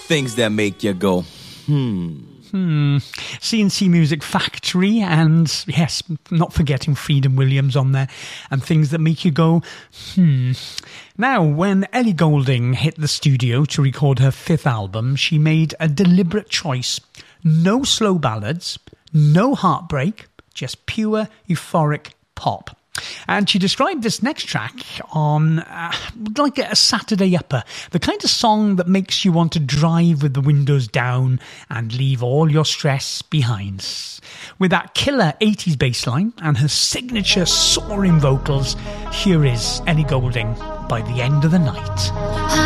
things that make you go, C&C Music Factory, and yes, not forgetting Freedom Williams on there, and things that make you go, Now, when Ellie Goulding hit the studio to record her 5th album, she made a deliberate choice. No slow ballads, no heartbreak, just pure euphoric pop. And she described this next track on like a Saturday upper, the kind of song that makes you want to drive with the windows down and leave all your stress behind. With that killer 80s bass line and her signature soaring vocals, here is Ellie Goulding, By the End of the Night.